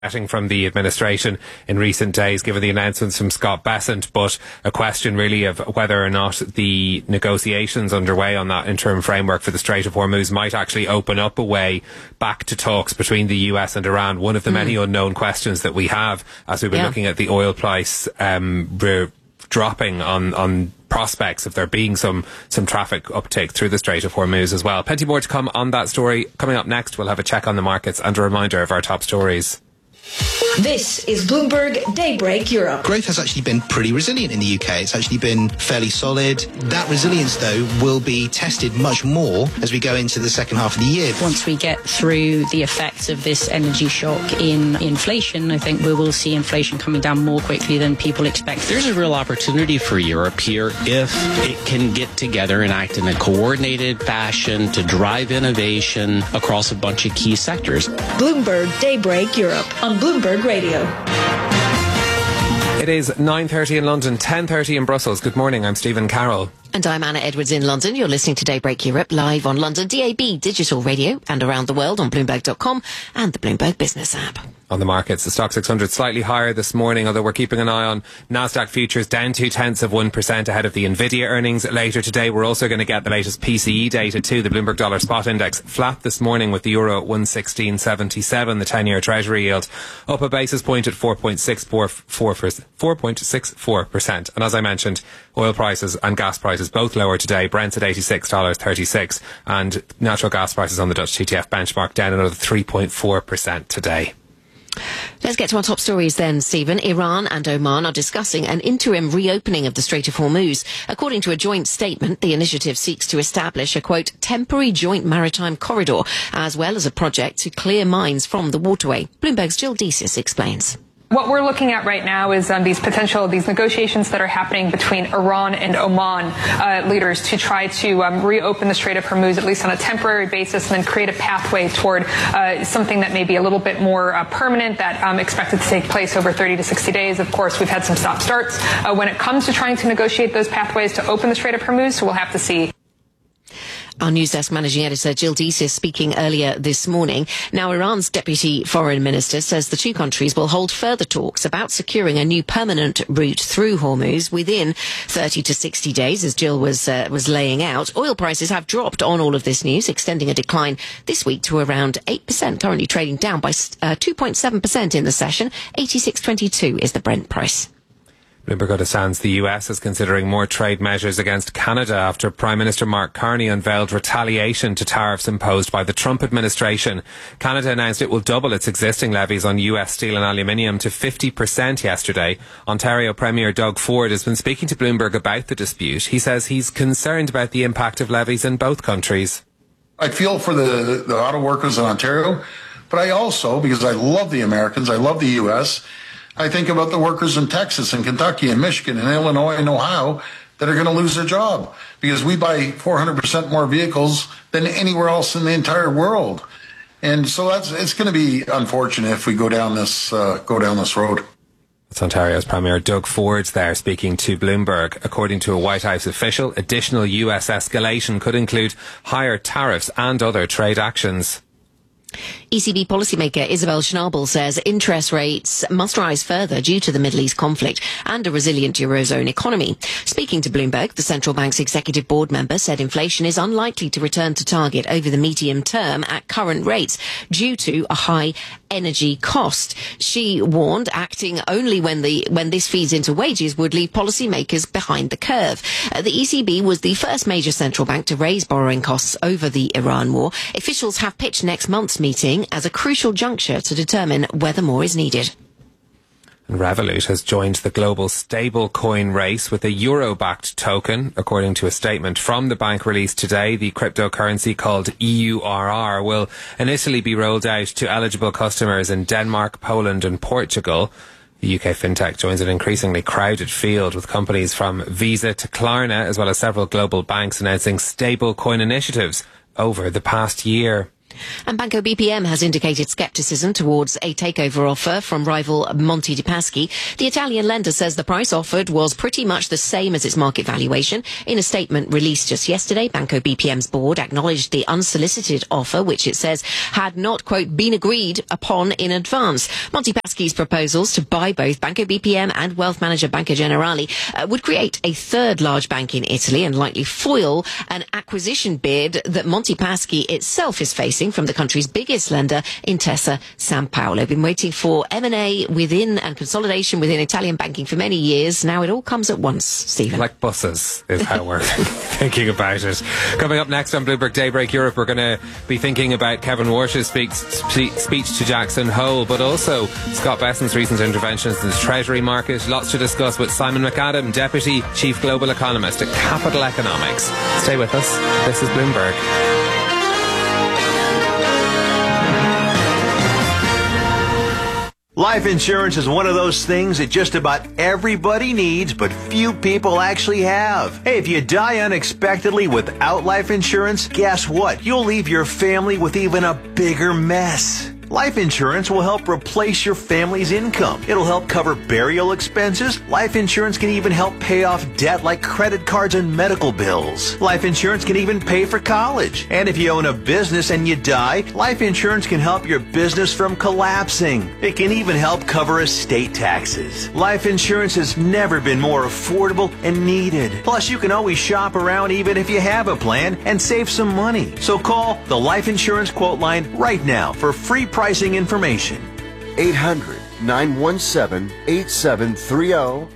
from the administration in recent days, given the announcements from Scott Bessent, but a question really of whether or not the negotiations underway on that interim framework for the Strait of Hormuz might actually open up a way back to talks between the US and Iran. One of the many unknown questions that we have as we've been looking at the oil price dropping on prospects of there being some traffic uptake through the Strait of Hormuz as well. Plenty more to come on that story. Coming up next, we'll have a check on the markets and a reminder of our top stories. This is Bloomberg Daybreak Europe. Growth has actually been pretty resilient in the UK. It's actually been fairly solid. That resilience, though, will be tested much more as we go into the second half of the year. Once we get through the effects of this energy shock in inflation, I think we will see inflation coming down more quickly than people expect. There's a real opportunity for Europe here if it can get together and act in a coordinated fashion to drive innovation across a bunch of key sectors. Bloomberg Daybreak Europe on Bloomberg Radio. It is 9:30 in London, 10:30 in Brussels. Good morning, I'm Stephen Carroll. And I'm Anna Edwards in London. You're listening to Daybreak Europe live on London DAB digital radio and around the world on Bloomberg.com and the Bloomberg Business app. On the markets, the Stock 600 slightly higher this morning, although we're keeping an eye on Nasdaq futures down 0.2% ahead of the Nvidia earnings later today. We're also going to get the latest PCE data too. The Bloomberg Dollar Spot Index flat this morning with the euro at 116.77. The 10-year Treasury yield up a basis point at 4.64%. And as I mentioned, oil prices and gas prices both lower today. Brent's at $86.36 and natural gas prices on the Dutch TTF benchmark down another 3.4% today. Let's get to our top stories then, Stephen. Iran and Oman are discussing an interim reopening of the Strait of Hormuz. According to a joint statement, the initiative seeks to establish a, quote, temporary joint maritime corridor, as well as a project to clear mines from the waterway. Bloomberg's Jill Desis explains. What we're looking at right now is these negotiations that are happening between Iran and Oman leaders to try to reopen the Strait of Hormuz, at least on a temporary basis, and then create a pathway toward something that may be a little bit more permanent, that expected to take place over 30 to 60 days. Of course, we've had some stop-starts when it comes to trying to negotiate those pathways to open the Strait of Hormuz, so we'll have to see. Our news desk managing editor Jill Desis speaking earlier this morning. Now, Iran's deputy foreign minister says the two countries will hold further talks about securing a new permanent route through Hormuz within 30 to 60 days, as Jill was laying out. Oil prices have dropped on all of this news, extending a decline this week to around 8%, currently trading down by 2.7% in the session. 86.22 is the Brent price. Bloomberg understands the US is considering more trade measures against Canada after Prime Minister Mark Carney unveiled retaliation to tariffs imposed by the Trump administration. Canada announced it will double its existing levies on US steel and aluminium to 50% yesterday. Ontario Premier Doug Ford has been speaking to Bloomberg about the dispute. He says he's concerned about the impact of levies in both countries. I feel for the auto workers in Ontario, but I also, because I love the Americans, I love the US, I think about the workers in Texas and Kentucky and Michigan and Illinois and Ohio that are going to lose their job because we buy 400% more vehicles than anywhere else in the entire world. And so it's going to be unfortunate if we go down this road. That's Ontario's Premier Doug Ford there speaking to Bloomberg. According to a White House official, additional US escalation could include higher tariffs and other trade actions. ECB policymaker Isabel Schnabel says interest rates must rise further due to the Middle East conflict and a resilient Eurozone economy. Speaking to Bloomberg, the central bank's executive board member said inflation is unlikely to return to target over the medium term at current rates due to a high energy cost. She warned acting only when this feeds into wages would leave policymakers behind the curve. The ECB was the first major central bank to raise borrowing costs over the Iran war. Officials have pitched next month's meeting as a crucial juncture to determine whether more is needed. Revolut has joined the global stablecoin race with a euro-backed token. According to a statement from the bank released today, the cryptocurrency called EURR will initially be rolled out to eligible customers in Denmark, Poland and Portugal. The UK fintech joins an increasingly crowded field with companies from Visa to Klarna, as well as several global banks announcing stablecoin initiatives over the past year. And Banco BPM has indicated scepticism towards a takeover offer from rival Monte dei Paschi. The Italian lender says the price offered was pretty much the same as its market valuation. In a statement released just yesterday, Banco BPM's board acknowledged the unsolicited offer, which it says had not, quote, been agreed upon in advance. Monte Paschi's proposals to buy both Banco BPM and wealth manager Banca Generali would create a third large bank in Italy and likely foil an acquisition bid that Monte Paschi itself is facing from the country's biggest lender, Intesa Sanpaolo. Been waiting for M&A within and consolidation within Italian banking for many years. Now it all comes at once, Stephen. Like buses is how we're thinking about it. Coming up next on Bloomberg Daybreak Europe, we're going to be thinking about Kevin Warsh's speech to Jackson Hole, but also Scott Bessent's recent interventions in the Treasury market. Lots to discuss with Simon McAdam, Deputy Chief Global Economist at Capital Economics. Stay with us. This is Bloomberg. Life insurance is one of those things that just about everybody needs, but few people actually have. Hey, if you die unexpectedly without life insurance, guess what? You'll leave your family with even a bigger mess. Life insurance will help replace your family's income. It'll help cover burial expenses. Life insurance can even help pay off debt like credit cards and medical bills. Life insurance can even pay for college. And if you own a business and you die, life insurance can help your business from collapsing. It can even help cover estate taxes. Life insurance has never been more affordable and needed. Plus, you can always shop around even if you have a plan and save some money. So call the Life Insurance Quote Line right now for free pricing information. 800-917-8730.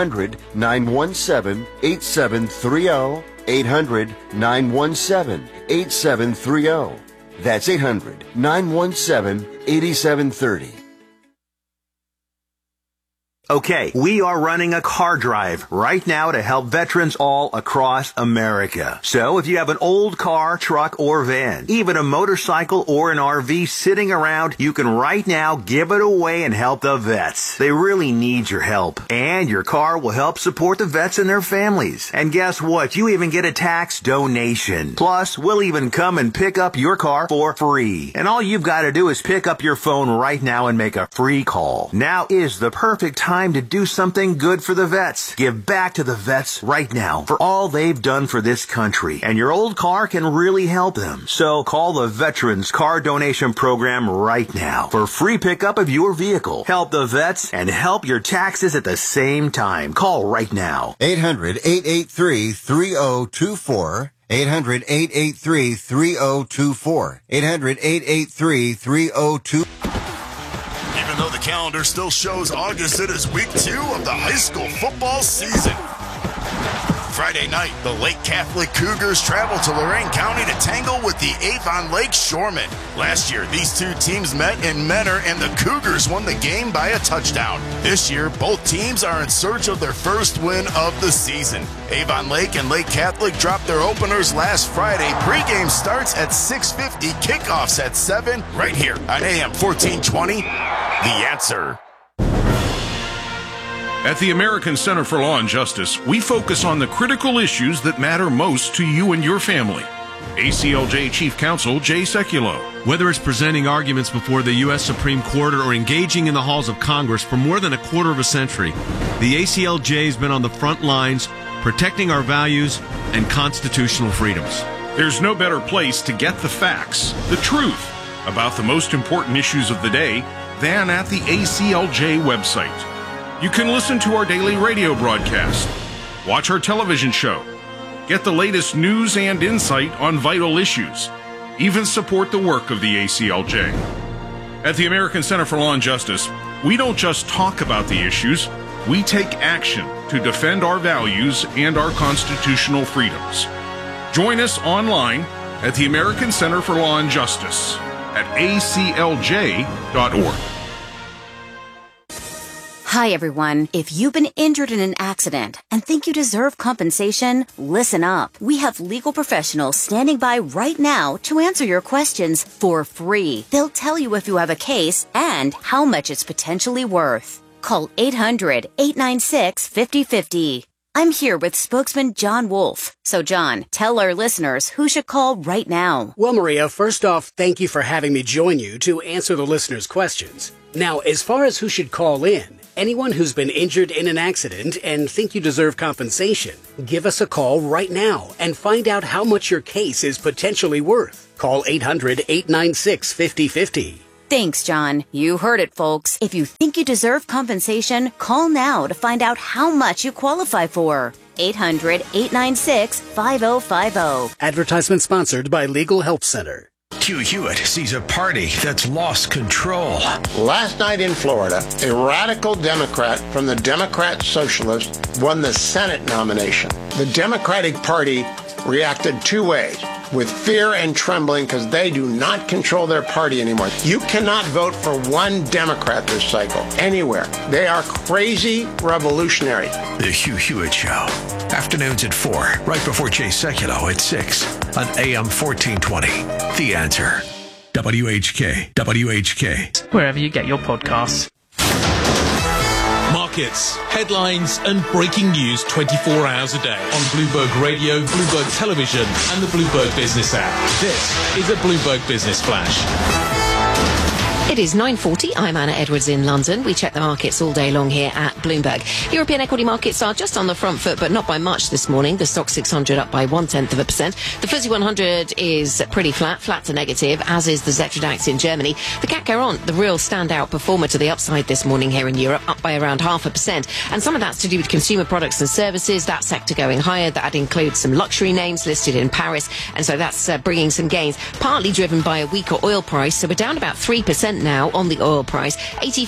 800-917-8730. 800-917-8730. That's 800-917-8730. Okay, we are running a car drive right now to help veterans all across America. So if you have an old car, truck, or van, even a motorcycle or an RV sitting around, you can right now give it away and help the vets. They really need your help. And your car will help support the vets and their families. And guess what? You even get a tax donation. Plus, we'll even come and pick up your car for free. And all you've got to do is pick up your phone right now and make a free call. Now is the perfect time to do something good for the vets. Give back to the vets right now for all they've done for this country. And your old car can really help them. So call the Veterans Car Donation Program right now for free pickup of your vehicle. Help the vets and help your taxes at the same time. Call right now. 800-883-3024. 800-883-3024. 800-883-3024. Even though the calendar still shows August, it is week 2 of the high school football season. Friday night, the Lake Catholic Cougars travel to Lorain County to tangle with the Avon Lake Shoremen. Last year, these two teams met in Menor, and the Cougars won the game by a touchdown. This year, both teams are in search of their first win of the season. Avon Lake and Lake Catholic dropped their openers last Friday. Pre-game starts at 6:50, kickoffs at 7, right here on AM 1420. The Answer. At the American Center for Law and Justice, we focus on the critical issues that matter most to you and your family. ACLJ Chief Counsel Jay Sekulow. Whether it's presenting arguments before the U.S. Supreme Court or engaging in the halls of Congress for more than a quarter of a century, the ACLJ has been on the front lines protecting our values and constitutional freedoms. There's no better place to get the facts, the truth, about the most important issues of the day than at the ACLJ website. You can listen to our daily radio broadcast, watch our television show, get the latest news and insight on vital issues, even support the work of the ACLJ. At the American Center for Law and Justice, we don't just talk about the issues, we take action to defend our values and our constitutional freedoms. Join us online at the American Center for Law and Justice at aclj.org. Hi, everyone. If you've been injured in an accident and think you deserve compensation, listen up. We have legal professionals standing by right now to answer your questions for free. They'll tell you if you have a case and how much it's potentially worth. Call 800-896-5050. I'm here with spokesman John Wolf. So, John, tell our listeners who should call right now. Well, Maria, first off, thank you for having me join you to answer the listeners' questions. Now, as far as who should call in, anyone who's been injured in an accident and think you deserve compensation, give us a call right now and find out how much your case is potentially worth. Call 800-896-5050. Thanks, John. You heard it, folks. If you think you deserve compensation, call now to find out how much you qualify for. 800-896-5050. Advertisement sponsored by Legal Help Center. Hugh Hewitt sees a party that's lost control. Last night in Florida, a radical Democrat from the Democrat Socialists won the Senate nomination. The Democratic Party reacted two ways, with fear and trembling because they do not control their party anymore. You cannot vote for one Democrat this cycle, anywhere. They are crazy revolutionary. The Hugh Hewitt Show. Afternoons at 4, right before Jay Sekulow at 6 on AM 1420. The Answer. WHK. Wherever you get your podcasts. Markets, headlines and breaking news 24 hours a day on Bloomberg Radio, Bloomberg Television and the Bloomberg Business app. This is a Bloomberg Business Flash. It is 9:40. I'm Anna Edwards in London. We check the markets all day long here at Bloomberg. European equity markets are just on the front foot, but not by much this morning. The Stoxx 600 up by 0.1%. The FTSE 100 is pretty flat to negative, as is the Xetra DAX in Germany. The CAC 40, the real standout performer to the upside this morning here in Europe, up by around 0.5%. And some of that's to do with consumer products and services. That sector going higher. That includes some luxury names listed in Paris. And so that's bringing some gains, partly driven by a weaker oil price. So we're down about 3% now on the oil price.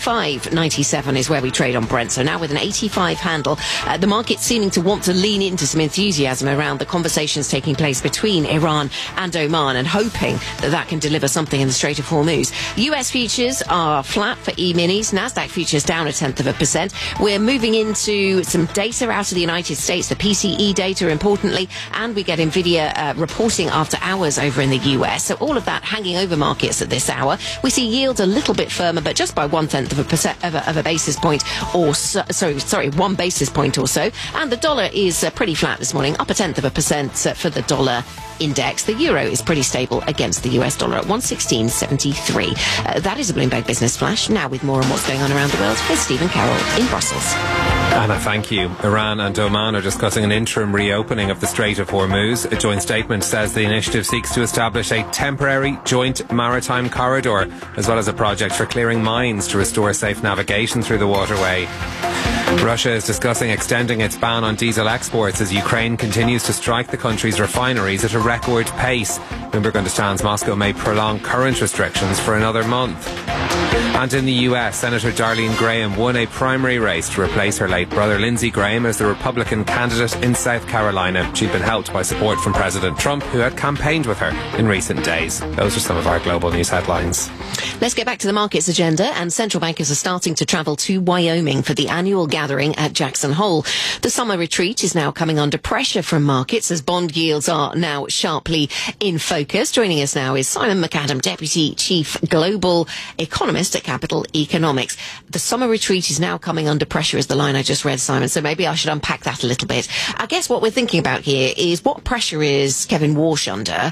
85.97 is where we trade on Brent. So now with an 85 handle, the market seeming to want to lean into some enthusiasm around the conversations taking place between Iran and Oman, and hoping that that can deliver something in the Strait of Hormuz. US futures are flat for E-minis. Nasdaq futures down 0.1%. We're moving into some data out of the United States, the PCE data importantly, and we get Nvidia reporting after hours over in the US. So all of that hanging over markets at this hour. We see yields a little bit firmer, but just by 0.1% of a basis point or so. Sorry, 1 basis point or so. And the dollar is pretty flat this morning, up 0.1% for the dollar index. The euro is pretty stable against the US dollar at 116.73. That is a Bloomberg Business Flash. Now with more on what's going on around the world, here's Stephen Carroll in Brussels. Anna, thank you. Iran and Oman are discussing an interim reopening of the Strait of Hormuz. A joint statement says the initiative seeks to establish a temporary joint maritime corridor, as well as a project for clearing mines to restore safe navigation through the waterway. Russia is discussing extending its ban on diesel exports as Ukraine continues to strike the country's refineries at a record pace. Bloomberg understands Moscow may prolong current restrictions for another month. And in the US, Senator Darlene Graham won a primary race to replace her late brother Lindsey Graham as the Republican candidate in South Carolina. She'd been helped by support from President Trump, who had campaigned with her in recent days. Those are some of our global news headlines. Let's get back to the markets agenda, and central bankers are starting to travel to Wyoming for the annual gathering at Jackson Hole. The summer retreat is now coming under pressure from markets as bond yields are now sharply in focus. Joining us now is Simon McAdam, Deputy Chief Global Economist at Capital Economics. The summer retreat is now coming under pressure is the line I just read, Simon, so maybe I should unpack that a little bit. I guess what we're thinking about here is what pressure is Kevin Walsh under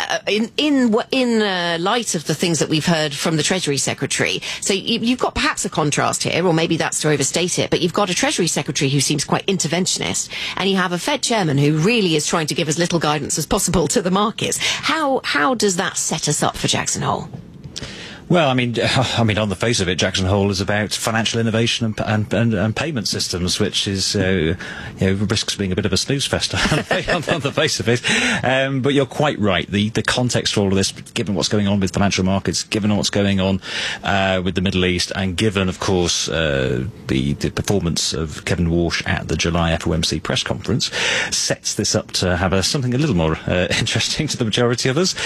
in light of the things that we've heard from the Treasury Secretary. So you've got perhaps a contrast here, or maybe that's to overstate it, but you've got a Treasury Secretary who seems quite interventionist, and you have a Fed Chairman who really is trying to give as little guidance as possible to the markets. How does that set us up for Jackson Hole? Well, I mean, on the face of it, Jackson Hole is about financial innovation and payment systems, which is, risks being a bit of a snooze fest on the face of it. But you're quite right. The context for all of this, given what's going on with financial markets, given what's going on with the Middle East, and given, of course, the performance of Kevin Walsh at the July FOMC press conference, sets this up to have something a little more interesting to the majority of us.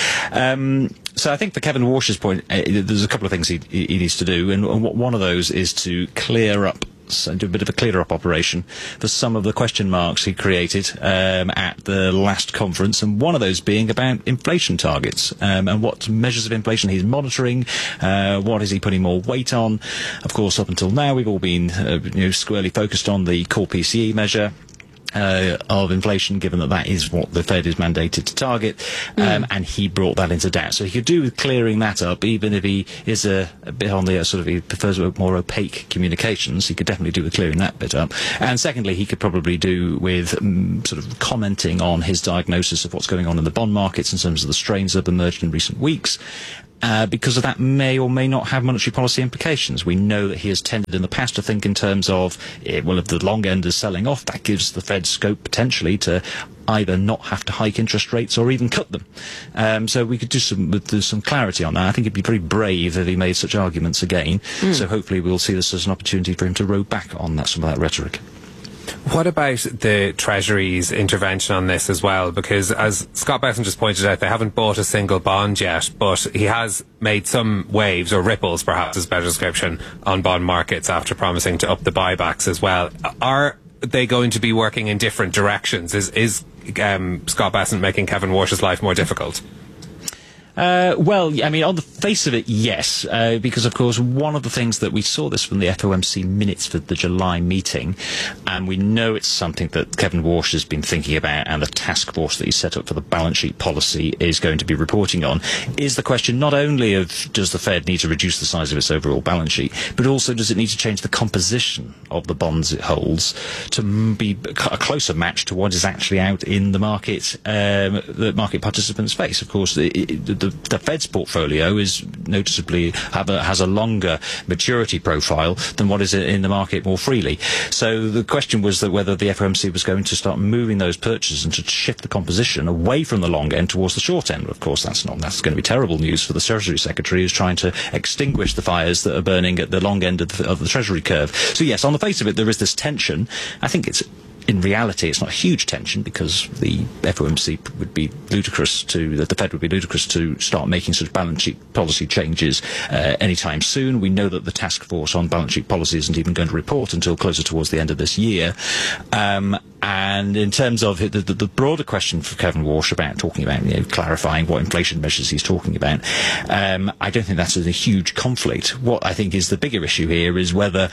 So I think for Kevin Walsh's point, there's a couple of things he needs to do, and one of those is to clear up, do a bit of a clear-up operation for some of the question marks he created at the last conference, and one of those being about inflation targets and what measures of inflation he's monitoring, what is he putting more weight on. Of course, up until now, we've all been squarely focused on the core PCE measure. of inflation, given that is what the Fed is mandated to target, and he brought that into doubt. So he could do with clearing that up, even if he is a bit on the he prefers more opaque communications. He could definitely do with clearing that bit up. And secondly, he could probably do with sort of commenting on his diagnosis of what's going on in the bond markets in terms of the strains that have emerged in recent weeks. Because of that may or may not have monetary policy implications. We know that he has tended in the past to think in terms of, if the long end is selling off, that gives the Fed scope potentially to either not have to hike interest rates or even cut them. So we could do some clarity on that. I think it'd be very brave if he made such arguments again. So hopefully we'll see this as an opportunity for him to row back on some of that rhetoric. What about the Treasury's intervention on this as well? Because as Scott Besson just pointed out, they haven't bought a single bond yet, but he has made some waves, or ripples perhaps is a better description, on bond markets after promising to up the buybacks as well. Are they going to be working in different directions? Is Scott Besson making Kevin Warsh's life more difficult? Well, I mean, on the face of it, yes, because, of course, one of the things that we saw this from the FOMC minutes for the July meeting, and we know it's something that Kevin Warsh has been thinking about, and the task force that he set up for the balance sheet policy is going to be reporting on, is the question not only of does the Fed need to reduce the size of its overall balance sheet, but also does it need to change the composition of the bonds it holds to be a closer match to what is actually out in the market, the market participants face. Of course, the Fed's portfolio is noticeably has a longer maturity profile than what is in the market more freely. So the question was that whether the FOMC was going to start moving those purchases and to shift the composition away from the long end towards the short end. Of course, that's going to be terrible news for the Treasury Secretary, who's trying to extinguish the fires that are burning at the long end of the Treasury curve. So yes, on the face of it, there is this tension. I think in reality, it's not a huge tension because the FOMC would be ludicrous the Fed would be ludicrous to start making such balance sheet policy changes anytime soon. We know that the task force on balance sheet policy isn't even going to report until closer towards the end of this year. And in terms of the broader question for Kevin Warsh about talking about clarifying what inflation measures he's talking about, I don't think that's a huge conflict. What I think is the bigger issue here is whether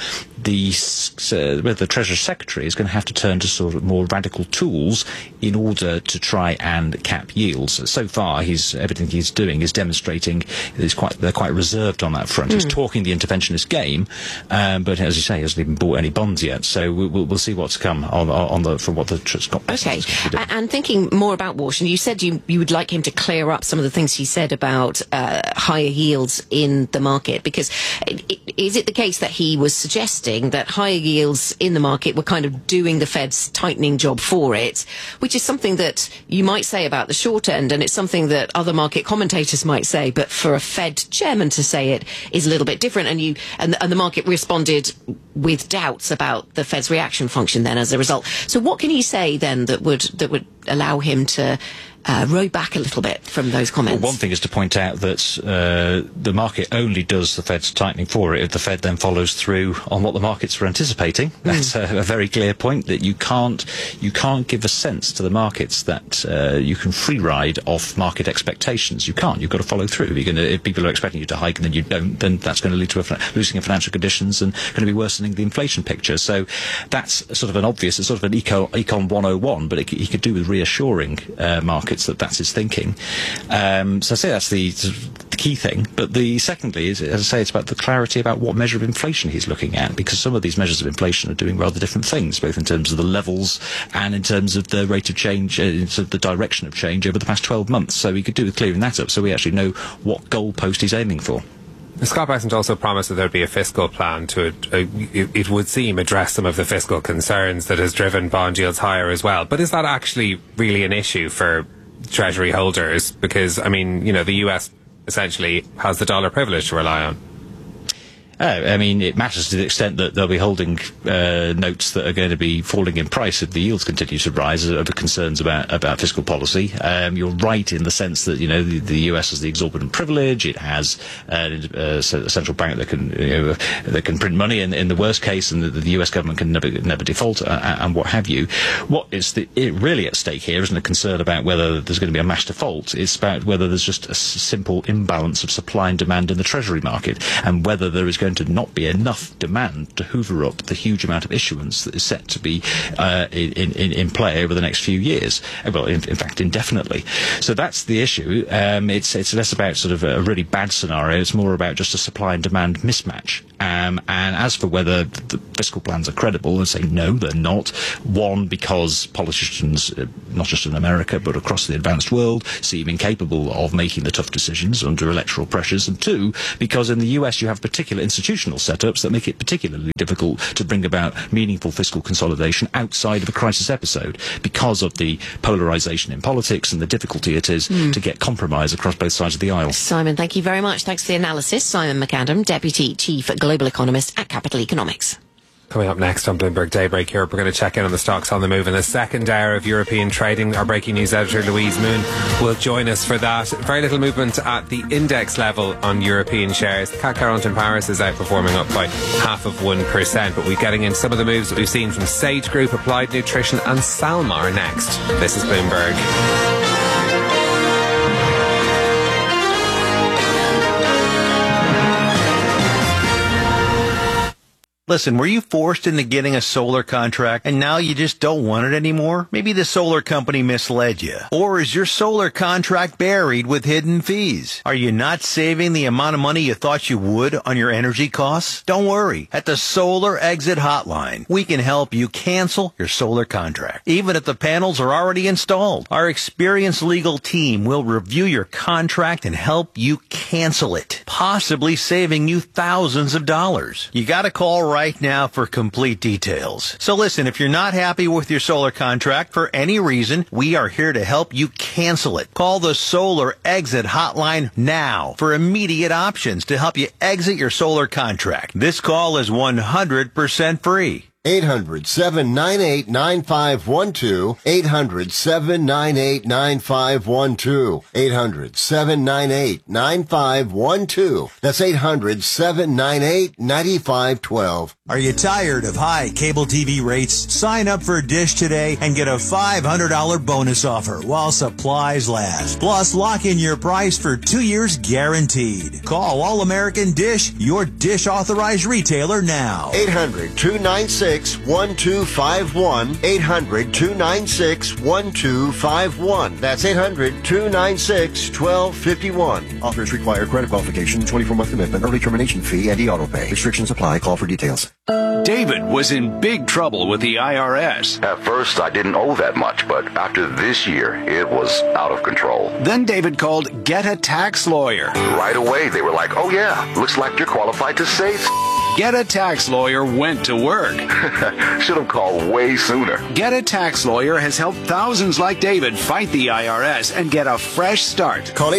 the Treasury Secretary is going to have to turn to sort of more radical tools in order to try and cap yields. So far, everything he's doing is demonstrating they're quite reserved on that front. He's talking the interventionist game, but as you say, he hasn't even bought any bonds yet. So we'll see what's come from what the Scott Besson is going to do. And thinking more about Warsh, and you said you would like him to clear up some of the things he said about higher yields in the market, because is it the case that he was suggesting that higher yields in the market were kind of doing the Fed's tightening job for it, which is something that you might say about the short end, and it's something that other market commentators might say, but for a Fed chairman to say it is a little bit different, and the market responded with doubts about the Fed's reaction function then as a result. So what can he say then that would allow him to row back a little bit from those comments? Well, one thing is to point out that the market only does the Fed's tightening for it if the Fed then follows through on what the markets were anticipating. That's a very clear point, that you can't give a sense to the markets that you can free ride off market expectations. You can't. You've got to follow through. If people are expecting you to hike and then you don't, then that's going to lead to a loosening of financial conditions and going to be worsening the inflation picture. So that's sort of it's sort of an econ 101, but he could do with reassuring markets that's his thinking. So I say that's the key thing. But secondly is, as I say, it's about the clarity about what measure of inflation he's looking at, because some of these measures of inflation are doing rather different things, both in terms of the levels and in terms of the rate of change, in terms of the direction of change over the past 12 months. So he could do with clearing that up, so we actually know what goalpost he's aiming for. Scott Besson also promised that there would be a fiscal plan to, it would seem, address some of the fiscal concerns that has driven bond yields higher as well. But is that actually really an issue for Treasury holders? Because, I mean, the US essentially has the dollar privilege to rely on. I mean, it matters to the extent that they'll be holding notes that are going to be falling in price if the yields continue to rise over concerns about fiscal policy. You're right in the sense that, the US has the exorbitant privilege. It has a central bank that can print money in the worst case, and the US government can never default, and what have you. What is really at stake here isn't a concern about whether there's going to be a mass default. It's about whether there's just a simple imbalance of supply and demand in the Treasury market, and whether there is going going to not be enough demand to hoover up the huge amount of issuance that is set to be in play over the next few years. Well, in fact, indefinitely. So that's the issue. It's less about sort of a really bad scenario. It's more about just a supply and demand mismatch. And as for whether the fiscal plans are credible, and say no, they're not. One, because politicians, not just in America, but across the advanced world, seem incapable of making the tough decisions under electoral pressures. And two, because in the US you have particular institutional setups that make it particularly difficult to bring about meaningful fiscal consolidation outside of a crisis episode, because of the polarization in politics and the difficulty it is to get compromise across both sides of the aisle. Simon, thank you very much. Thanks for the analysis. Simon McAdam, Deputy Chief Global Economist at Capital Economics. Coming up next on Bloomberg Daybreak Europe, we're going to check in on the stocks on the move in the second hour of European trading. Our breaking news editor, Louise Moon, will join us for that. Very little movement at the index level on European shares. The CAC 40 in Paris is outperforming up by 0.5%, but we're getting in some of the moves that we've seen from Sage Group, Applied Nutrition and Salmar next. This is Bloomberg. Listen, were you forced into getting a solar contract and now you just don't want it anymore? Maybe the solar company misled you. Or is your solar contract buried with hidden fees? Are you not saving the amount of money you thought you would on your energy costs? Don't worry. At the Solar Exit Hotline, we can help you cancel your solar contract, even if the panels are already installed. Our experienced legal team will review your contract and help you cancel it, possibly saving you thousands of dollars. You gotta call right now for complete details. So listen, if you're not happy with your solar contract for any reason, we are here to help you cancel it. Call the Solar Exit Hotline now for immediate options to help you exit your solar contract. This call is 100% free. 800-798-9512. 800-798-9512. 800-798-9512. That's 800-798-9512. Are you tired of high cable TV rates? Sign up for Dish today and get a $500 bonus offer while supplies last. Plus, lock in your price for 2 years guaranteed. Call All American Dish, your Dish authorized retailer now. 800-296-1251. 800-296-1251. That's 800-296-1251. Offers require credit qualification, 24-month commitment, early termination fee, and e-auto pay. Restrictions apply. Call for details. David was in big trouble with the IRS. At first, I didn't owe that much, but after this year, it was out of control. Then David called Get a Tax Lawyer. Right away, they were like, oh yeah, looks like you're qualified to say Get a Tax Lawyer went to work. Should have called way sooner. Get a Tax Lawyer has helped thousands like David fight the IRS and get a fresh start. Call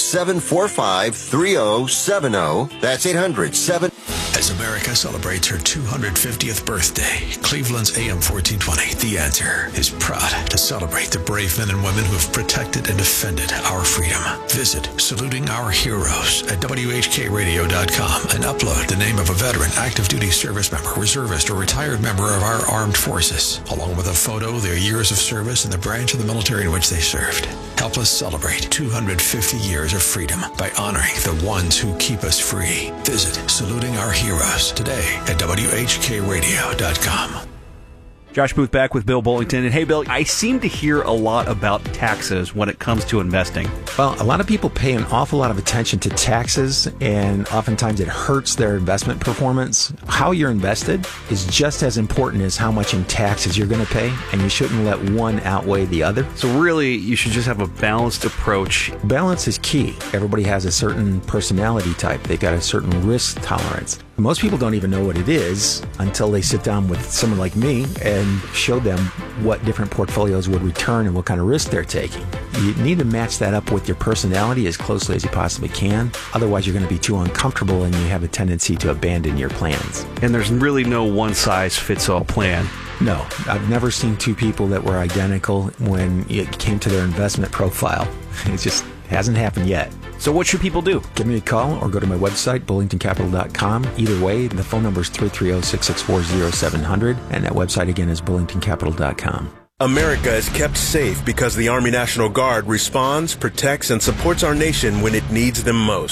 800-745-3070. That's 800-7... As America celebrates her 250th birthday, Cleveland's AM 1420, The Answer, is proud to celebrate the brave men and women who have protected and defended our freedom. Visit Saluting Our Heroes at WHKRadio.com and upload the name of a veteran, active duty service member, reservist, or retired member of our armed forces, along with a photo, their years of service, and the branch of the military in which they served. Help us celebrate 250 years of freedom by honoring the ones who keep us free. Visit Saluting Our Heroes today at WHKRadio.com. Josh Booth back with Bill Bullington. And hey, Bill, I seem to hear a lot about taxes when it comes to investing. Well, a lot of people pay an awful lot of attention to taxes, and oftentimes it hurts their investment performance. How you're invested is just as important as how much in taxes you're going to pay, and you shouldn't let one outweigh the other. So really, you should just have a balanced approach. Balance is key. Everybody has a certain personality type. They've got a certain risk tolerance. Most people don't even know what it is until they sit down with someone like me and show them what different portfolios would return and what kind of risk they're taking. You need to match that up with your personality as closely as you possibly can. Otherwise, you're going to be too uncomfortable and you have a tendency to abandon your plans. And there's really no one-size-fits-all plan. No, I've never seen two people that were identical when it came to their investment profile. It just hasn't happened yet. So what should people do? Give me a call or go to my website, bullingtoncapital.com. Either way, the phone number is 330-664-0700, and that website again is bullingtoncapital.com. America is kept safe because the Army National Guard responds, protects, and supports our nation when it needs them most.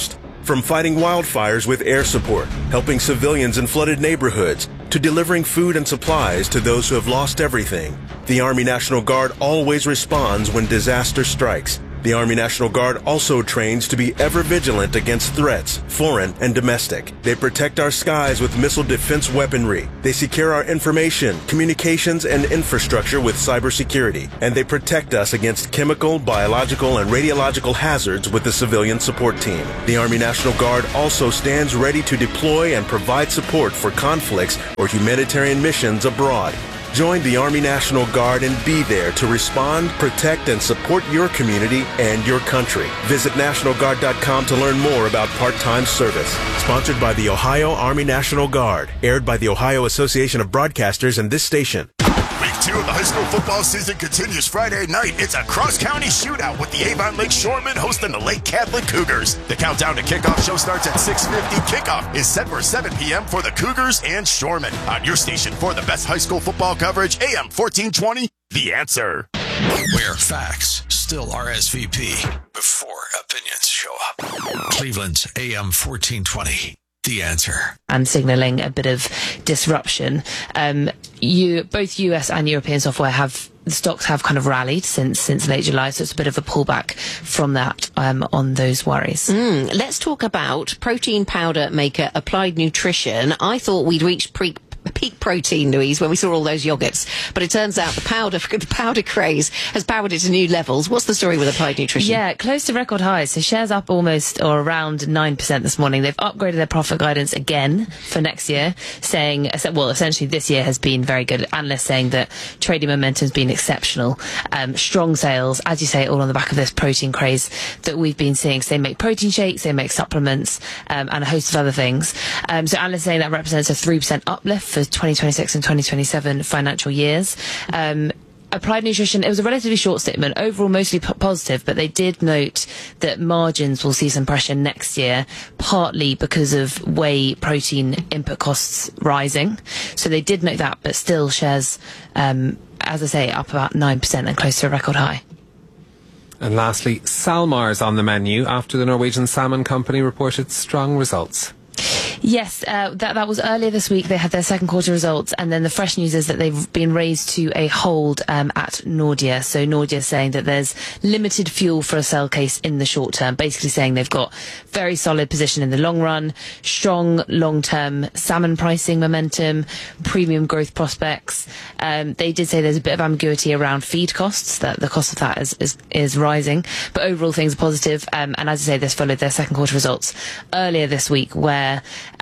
From fighting wildfires with air support, helping civilians in flooded neighborhoods, to delivering food and supplies to those who have lost everything, the Army National Guard always responds when disaster strikes. The Army National Guard also trains to be ever vigilant against threats, foreign and domestic. They protect our skies with missile defense weaponry. They secure our information, communications, and infrastructure with cybersecurity. And they protect us against chemical, biological, and radiological hazards with the civilian support team. The Army National Guard also stands ready to deploy and provide support for conflicts or humanitarian missions abroad. Join the Army National Guard and be there to respond, protect, and support your community and your country. Visit NationalGuard.com to learn more about part-time service. Sponsored by the Ohio Army National Guard. Aired by the Ohio Association of Broadcasters and this station. Week 2 of the high school football season continues Friday night. It's a cross-county shootout with the Avon Lake Shoremen hosting the Lake Catholic Cougars. The countdown to kickoff show starts at 6:50. Kickoff is set for 7 p.m. for the Cougars and Shoremen. On your station for the best high school football coverage, AM 1420, The Answer. Where facts still RSVP before opinions show up. Cleveland's AM 1420. The Answer. And signalling a bit of disruption. Both US and European software stocks have kind of rallied since late July, so it's a bit of a pullback from that on those worries. Let's talk about protein powder maker Applied Nutrition. I thought we'd reached peak protein, Louise, when we saw all those yogurts, but it turns out the powder craze has powered it to new levels. What's the story with Applied Nutrition? Yeah, close to record highs. So shares up almost or around 9% this morning. They've upgraded their profit guidance again for next year, saying, well, essentially this year has been very good. Analysts saying that trading momentum has been exceptional. Strong sales, as you say, all on the back of this protein craze that we've been seeing. So they make protein shakes, they make supplements, and a host of other things. So analysts saying that represents a 3% uplift for 2026 and 2027 financial years. Applied Nutrition, it was a relatively short statement, overall mostly positive, but they did note that margins will see some pressure next year, partly because of whey protein input costs rising. So they did note that, but still shares, as I say, up about 9% and close to a record high. And lastly, SalMar's on the menu after the Norwegian Salmon Company reported strong results. Yes, that was earlier this week. They had their second quarter results, and then the fresh news is that they've been raised to a hold at Nordia. So Nordia saying that there's limited fuel for a sell case in the short term, basically saying they've got very solid position in the long run, strong long-term salmon pricing momentum, premium growth prospects. They did say there's a bit of ambiguity around feed costs, that the cost of that is rising, but overall things are positive. And as I say, this followed their second quarter results earlier this week, where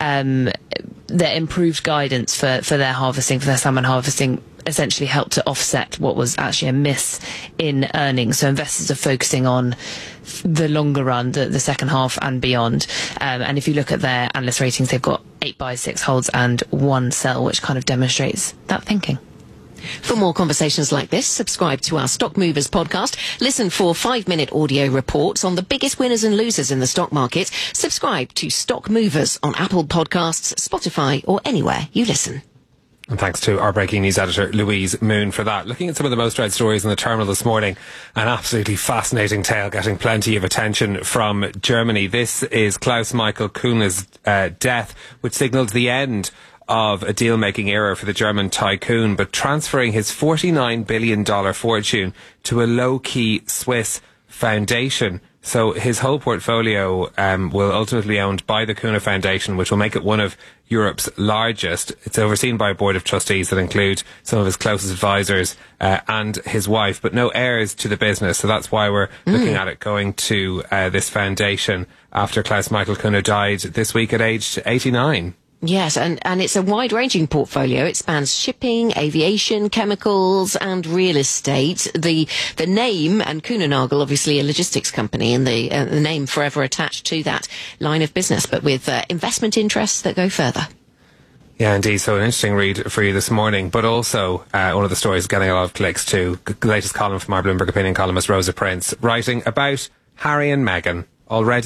their improved guidance for their salmon harvesting essentially helped to offset what was actually a miss in earnings. So investors are focusing on the longer run, the second half and beyond. And if you look at their analyst ratings, they've got 8 buys, 6 holds and 1 sell, which kind of demonstrates that thinking. For more conversations like this, subscribe to our Stock Movers podcast. Listen for 5-minute audio reports on the biggest winners and losers in the stock market. Subscribe to Stock Movers on Apple Podcasts, Spotify, or anywhere you listen. And thanks to our breaking news editor, Louise Moon, for that. Looking at some of the most read stories in the terminal this morning, an absolutely fascinating tale getting plenty of attention from Germany. This is Klaus-Michael Kühne's death, which signalled the end of a deal-making era for the German tycoon, but transferring his $49 billion fortune to a low-key Swiss foundation. So his whole portfolio will ultimately be owned by the Kühne Foundation, which will make it one of Europe's largest. It's overseen by a board of trustees that include some of his closest advisors and his wife, but no heirs to the business. So that's why we're looking at it going to this foundation after Klaus-Michael Kühne died this week at age 89. Yes, and it's a wide-ranging portfolio. It spans shipping, aviation, chemicals, and real estate. The name, and Kühnenagel, obviously a logistics company, and the name forever attached to that line of business, but with investment interests that go further. Yeah, indeed. So an interesting read for you this morning, but also one of the stories getting a lot of clicks too. The latest column from our Bloomberg opinion columnist Rosa Prince, writing about Harry and Meghan already.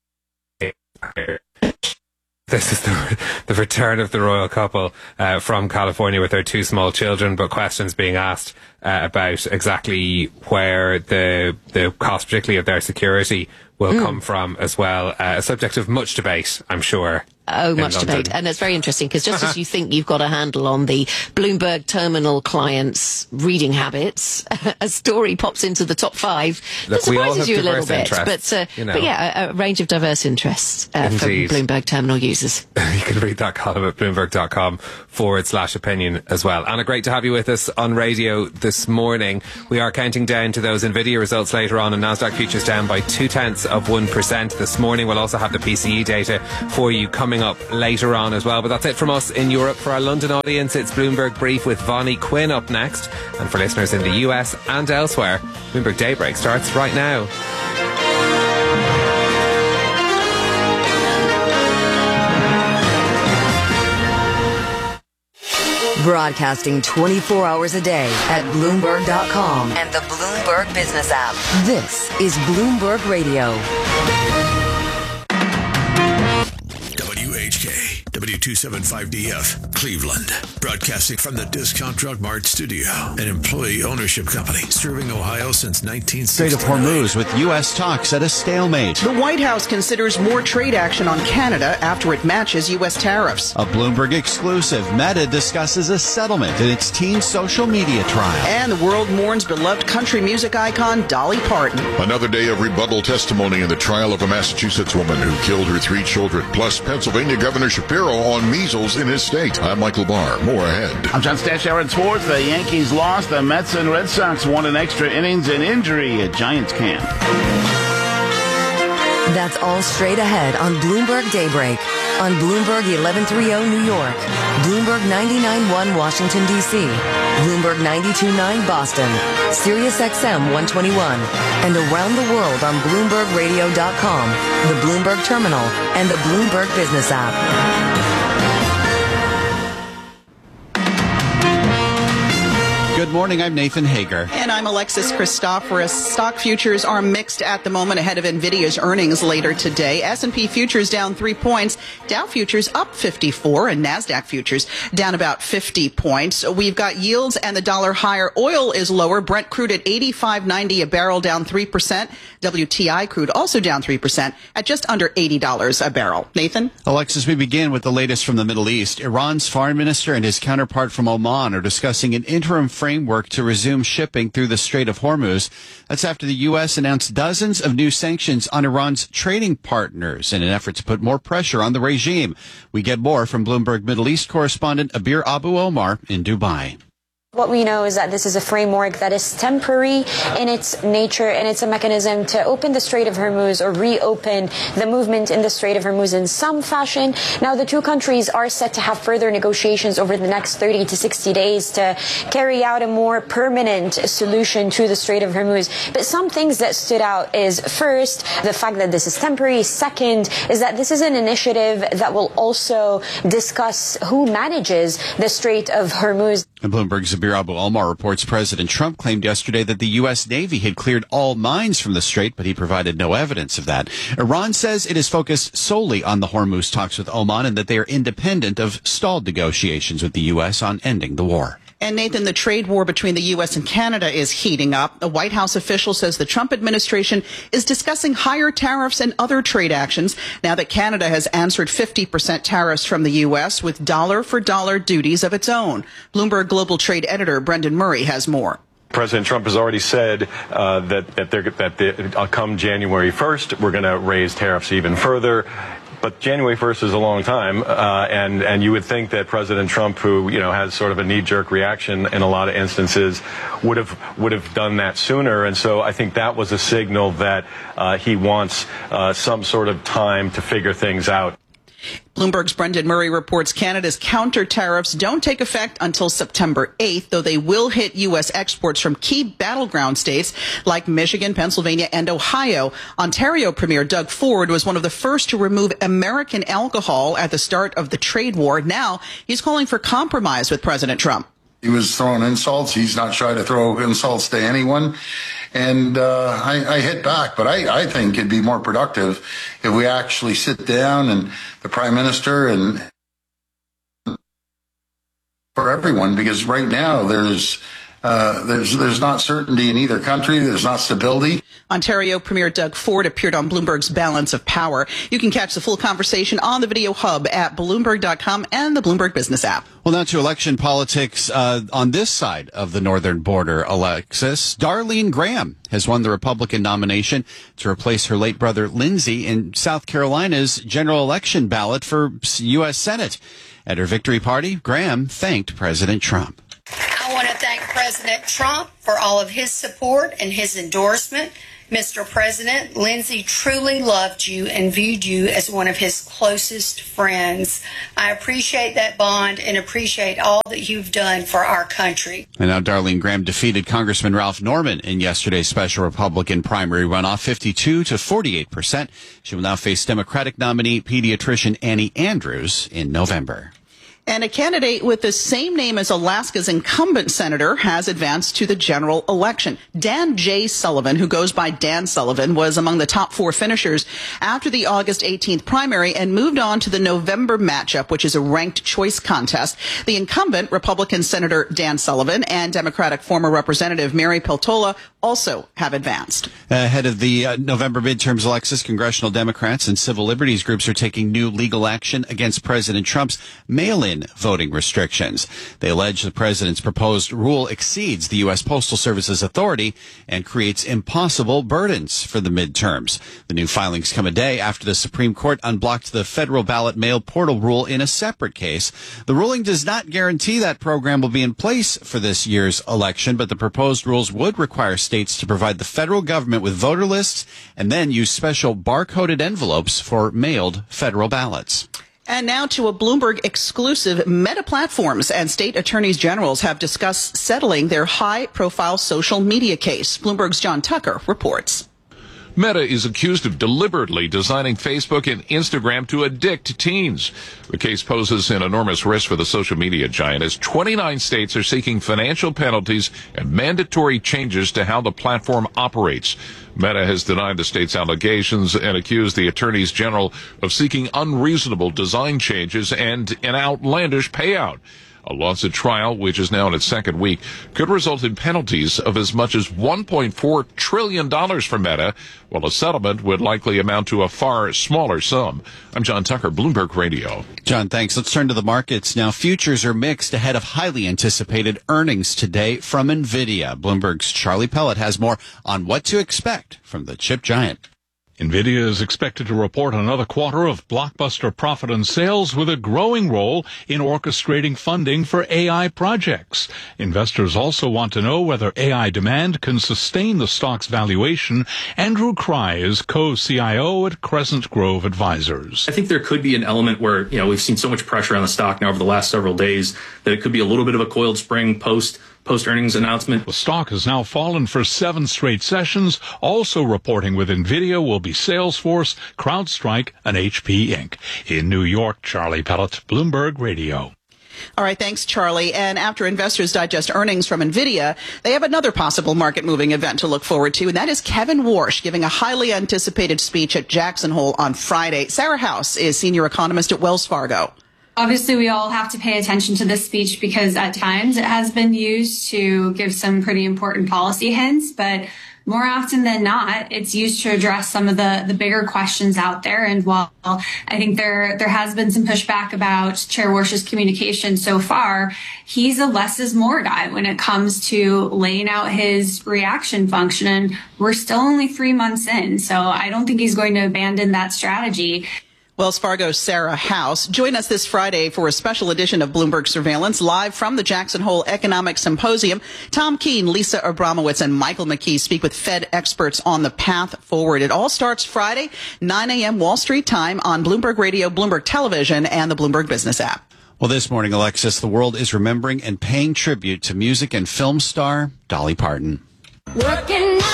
This is the return of the royal couple from California with their 2 small children, but questions being asked about exactly where the cost, particularly of their security, will come from as well. A subject of much debate, I'm sure. Oh, much debate. And it's very interesting because just as you think you've got a handle on the Bloomberg terminal clients' reading habits, a story pops into the top 5 that surprises you a little bit. But yeah, a range of diverse interests from Bloomberg terminal users. You can read that column at bloomberg.com/opinion as well. Anna, great to have you with us on radio this morning. We are counting down to those NVIDIA results later on, and Nasdaq futures down by 0.2% this morning. We'll also have the PCE data for you coming up later on as well. But that's it from us in Europe. For our London audience, it's Bloomberg Brief with Vonnie Quinn up next. And for listeners in the US and elsewhere, Bloomberg Daybreak starts right now. Broadcasting 24 hours a day at Bloomberg.com and the Bloomberg Business app. This is Bloomberg Radio. WHK, W275DF, Cleveland. Broadcasting from the Discount Drug Mart studio, an employee ownership company serving Ohio since 1969. Strait of Hormuz with U.S. talks at a stalemate. The White House considers more trade action on Canada after it matches U.S. tariffs. A Bloomberg exclusive. Meta discusses a settlement in its teen social media trial. And the world mourns beloved country music icon Dolly Parton. Another day of rebuttal testimony in the trial of a Massachusetts woman who killed her 3 children. Plus, Pennsylvania Governor Shapiro on measles in his state. I'm Michael Barr. More ahead. I'm John Stashower in sports. The Yankees lost. The Mets and Red Sox won in extra innings and injury at Giants camp. That's all straight ahead on Bloomberg Daybreak. On Bloomberg 1130 New York, Bloomberg 99.1 Washington, D.C., Bloomberg 92.9 Boston, Sirius XM 121, and around the world on BloombergRadio.com, the Bloomberg Terminal, and the Bloomberg Business app. Good morning, I'm Nathan Hager. And I'm Alexis Christoforous. Stock futures are mixed at the moment ahead of NVIDIA's earnings later today. S&P futures down 3 points, Dow futures up 54, and NASDAQ futures down about 50 points. We've got yields and the dollar higher. Oil is lower. Brent crude at $85.90 a barrel, down 3%. WTI crude also down 3% at just under $80 a barrel. Nathan? Alexis, we begin with the latest from the Middle East. Iran's foreign minister and his counterpart from Oman are discussing an interim framework to resume shipping through the Strait of Hormuz. That's after the U.S. announced dozens of new sanctions on Iran's trading partners in an effort to put more pressure on the regime. We get more from Bloomberg Middle East correspondent Abir Abu Omar in Dubai. What we know is that this is a framework that is temporary in its nature, and it's a mechanism to open the Strait of Hormuz or reopen the movement in the Strait of Hormuz in some fashion. Now, the two countries are set to have further negotiations over the next 30 to 60 days to carry out a more permanent solution to the Strait of Hormuz. But some things that stood out is, first, the fact that this is temporary. Second, is that this is an initiative that will also discuss who manages the Strait of Hormuz. And Bloomberg's Abir Abu Omar reports President Trump claimed yesterday that the U.S. Navy had cleared all mines from the strait, but he provided no evidence of that. Iran says it is focused solely on the Hormuz talks with Oman and that they are independent of stalled negotiations with the U.S. on ending the war. And Nathan, the trade war between the U.S. and Canada is heating up. A White House official says the Trump administration is discussing higher tariffs and other trade actions now that Canada has answered 50% tariffs from the U.S. with dollar-for-dollar duties of its own. Bloomberg Global Trade editor Brendan Murray has more. President Trump has already said that come January 1st, we're going to raise tariffs even further. But January 1st is a long time, and you would think that President Trump, who has sort of a knee-jerk reaction in a lot of instances, would have done that sooner. And so I think that was a signal that he wants some sort of time to figure things out. Bloomberg's Brendan Murray reports Canada's counter tariffs don't take effect until September 8th, though they will hit U.S. exports from key battleground states like Michigan, Pennsylvania, and Ohio. Ontario Premier Doug Ford was one of the first to remove American alcohol at the start of the trade war. Now he's calling for compromise with President Trump. He was throwing insults. He's not shy to throw insults to anyone. And I hit back, but I think it'd be more productive if we actually sit down and the Prime Minister and for everyone, because right now there's There's not certainty in either country. There's not stability. Ontario Premier Doug Ford appeared on Bloomberg's Balance of Power. You can catch the full conversation on the Video Hub at Bloomberg.com and the Bloomberg Business app. Well, now to election politics on this side of the northern border, Alexis. Darlene Graham has won the Republican nomination to replace her late brother Lindsey in South Carolina's general election ballot for U.S. Senate. At her victory party, Graham thanked President Trump. I want to thank President Trump for all of his support and his endorsement. Mr. President, Lindsey truly loved you and viewed you as one of his closest friends. I appreciate that bond and appreciate all that you've done for our country. And now Darlene Graham defeated Congressman Ralph Norman in yesterday's special Republican primary runoff, 52 to 48%. She will now face Democratic nominee pediatrician Annie Andrews in November. And a candidate with the same name as Alaska's incumbent senator has advanced to the general election. Dan J. Sullivan, who goes by Dan Sullivan, was among the top 4 finishers after the August 18th primary and moved on to the November matchup, which is a ranked choice contest. The incumbent, Republican Senator Dan Sullivan, and Democratic former Representative Mary Peltola also have advanced. Ahead of the November midterms, Alexis, congressional Democrats and civil liberties groups are taking new legal action against President Trump's mail-in voting restrictions. They allege the president's proposed rule exceeds the U.S. Postal Service's authority and creates impossible burdens for the midterms. The new filings come a day after the Supreme Court unblocked the federal ballot mail portal rule in a separate case. The ruling does not guarantee that program will be in place for this year's election, but the proposed rules would require states to provide the federal government with voter lists and then use special barcoded envelopes for mailed federal ballots. And now to a Bloomberg exclusive. Meta Platforms and state attorneys generals have discussed settling their high-profile social media case. Bloomberg's John Tucker reports. Meta is accused of deliberately designing Facebook and Instagram to addict teens. The case poses an enormous risk for the social media giant as 29 states are seeking financial penalties and mandatory changes to how the platform operates. Meta has denied the state's allegations and accused the attorneys general of seeking unreasonable design changes and an outlandish payout. A lawsuit trial, which is now in its second week, could result in penalties of as much as $1.4 trillion for Meta, while a settlement would likely amount to a far smaller sum. I'm John Tucker, Bloomberg Radio. John, thanks. Let's turn to the markets now. Futures are mixed ahead of highly anticipated earnings today from NVIDIA. Bloomberg's Charlie Pellet has more on what to expect from the chip giant. NVIDIA is expected to report another quarter of blockbuster profit and sales with a growing role in orchestrating funding for AI projects. Investors also want to know whether AI demand can sustain the stock's valuation. Andrew Cry is co-CIO at Crescent Grove Advisors. I think there could be an element where, we've seen so much pressure on the stock now over the last several days that it could be a little bit of a coiled spring post-earnings announcement. The stock has now fallen for 7 straight sessions. Also reporting with NVIDIA will be Salesforce, CrowdStrike, and HP Inc. In New York, Charlie Pellet, Bloomberg Radio. All right, thanks, Charlie. And after investors digest earnings from NVIDIA, they have another possible market-moving event to look forward to, and that is Kevin Warsh giving a highly anticipated speech at Jackson Hole on Friday. Sarah House is senior economist at Wells Fargo. Obviously, we all have to pay attention to this speech because at times it has been used to give some pretty important policy hints, but more often than not, it's used to address some of the bigger questions out there. And while I think there has been some pushback about Chair Warsh's communication so far, he's a less is more guy when it comes to laying out his reaction function. And we're still only 3 months in, so I don't think he's going to abandon that strategy. Wells Fargo's Sarah House. Join us this Friday for a special edition of Bloomberg Surveillance, live from the Jackson Hole Economic Symposium. Tom Keene, Lisa Abramowitz, and Michael McKee speak with Fed experts on the path forward. It all starts Friday, 9 a.m. Wall Street time on Bloomberg Radio, Bloomberg Television, and the Bloomberg Business app. Well, this morning, Alexis, the world is remembering and paying tribute to music and film star Dolly Parton. Working 9 to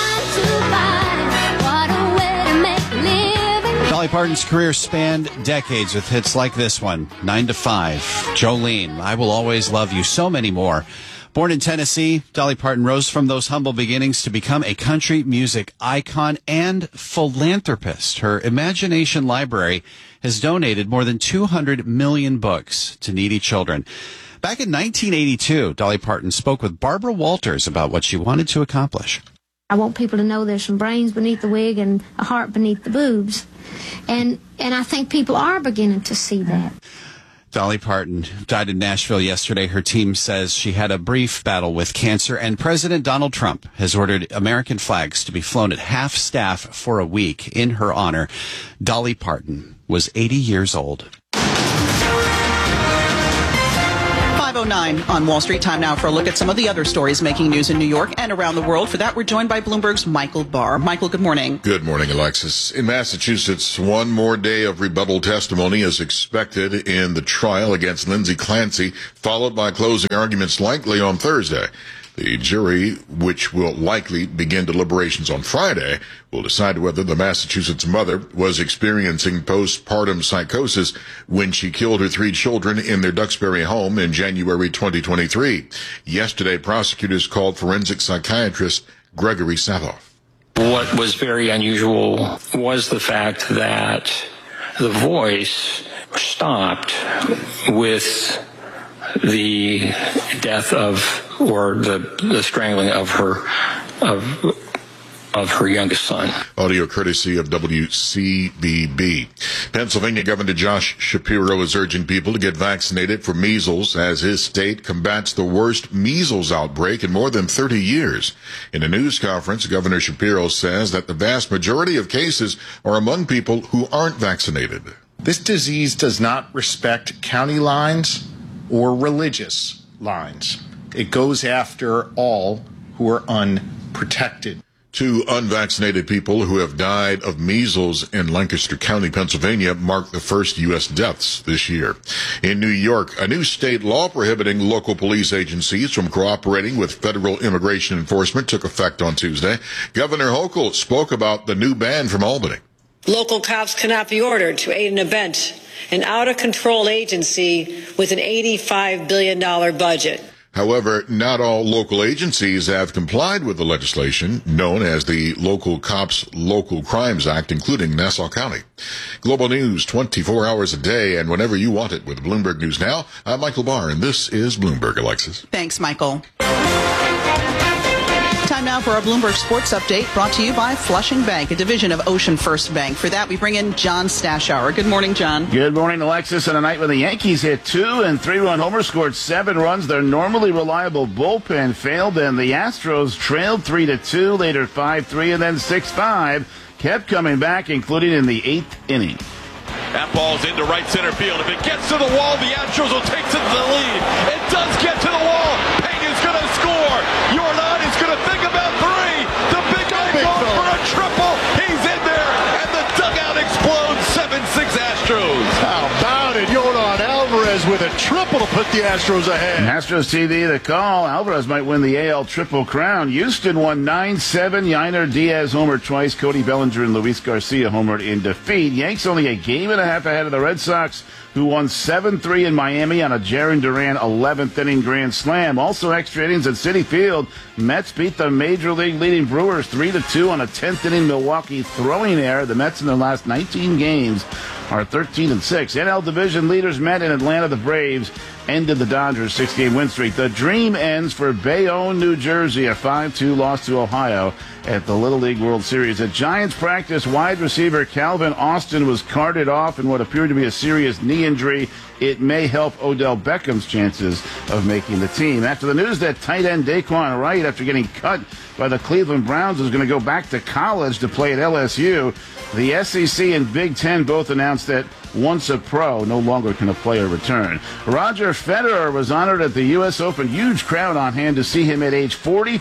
5, what a way to make a living. Dolly Parton's career spanned decades with hits like this one, 9 to 5, Jolene, I Will Always Love You, so many more. Born in Tennessee, Dolly Parton rose from those humble beginnings to become a country music icon and philanthropist. Her Imagination Library has donated more than 200 million books to needy children. Back in 1982, Dolly Parton spoke with Barbara Walters about what she wanted to accomplish. I want people to know there's some brains beneath the wig and a heart beneath the boobs. And I think people are beginning to see that. Dolly Parton died in Nashville yesterday. Her team says she had a brief battle with cancer, and President Donald Trump has ordered American flags to be flown at half staff for a week in her honor. Dolly Parton was 80 years old. 5:09 on Wall Street. Time now for a look at some of the other stories making news in New York and around the world. For that, we're joined by Bloomberg's Michael Barr. Michael, good morning. Good morning, Alexis. In Massachusetts, one more day of rebuttal testimony is expected in the trial against Lindsay Clancy, followed by closing arguments likely on Thursday. The jury, which will likely begin deliberations on Friday, will decide whether the Massachusetts mother was experiencing postpartum psychosis when she killed her 3 children in their Duxbury home in January 2023. Yesterday, prosecutors called forensic psychiatrist Gregory Savoff. What was very unusual was the fact that the voice stopped with the death of, or the strangling of her youngest son. Audio courtesy of WCBB. Pennsylvania Governor Josh Shapiro is urging people to get vaccinated for measles as his state combats the worst measles outbreak in more than 30 years. In a news conference, Governor Shapiro says that the vast majority of cases are among people who aren't vaccinated. This disease does not respect county lines or religious lines. It goes after all who are unprotected. 2 unvaccinated people who have died of measles in Lancaster County, Pennsylvania, marked the first U.S. deaths this year. In New York, a new state law prohibiting local police agencies from cooperating with federal immigration enforcement took effect on Tuesday. Governor Hochul spoke about the new ban from Albany. Local cops cannot be ordered to aid an event, an out-of-control agency with an $85 billion budget. However, not all local agencies have complied with the legislation known as the Local Cops Local Crimes Act, including Nassau County. Global news 24 hours a day and whenever you want it with Bloomberg News Now. I'm Michael Barr, and this is Bloomberg, Alexis. Thanks, Michael. Time now for our Bloomberg Sports Update, brought to you by Flushing Bank, a division of Ocean First Bank. For that, we bring in John Stashower. Good morning, John. Good morning, Alexis. On a night when the Yankees hit 2 and 3-run homers, scored 7 runs, their normally reliable bullpen failed, and the Astros trailed 3-2, later 5-3, and then 6-5. Kept coming back, including in the 8th inning. That ball's into right center field. If it gets to the wall, the Astros will take to the lead. It does get to the wall. Pena's going to score. Jordan is going to think about 3. The big guy goes for a triple. He's in there, and the dugout explodes. 7-6 Astros. How about it? Jordan Alvarez with a triple to put the Astros ahead. Astros TV, the call. Alvarez might win the AL Triple Crown. Houston won 9-7. Yainer Diaz homered twice. Cody Bellinger and Luis Garcia homered in defeat. Yanks only a game and a half ahead of the Red Sox, who won 7-3 in Miami on a Jarren Duran 11th inning grand slam. Also extra innings at Citi Field. Mets beat the Major League leading Brewers 3-2 on a 10th inning Milwaukee throwing error. The Mets in their last 19 games are 13-6. NL Division leaders met in Atlanta. The Braves ended the Dodgers' 6-game win streak. The dream ends for Bayonne, New Jersey, a 5-2 loss to Ohio at the Little League World Series. At Giants practice, wide receiver Calvin Austin was carted off in what appeared to be a serious knee injury. It may help Odell Beckham's chances of making the team. After the news that tight end Daquan Wright, after getting cut by the Cleveland Browns, is going to go back to college to play at LSU, the SEC and Big Ten both announced that once a pro, no longer can a player return. Roger Federer was honored at the U.S. Open. Huge crowd on hand to see him at age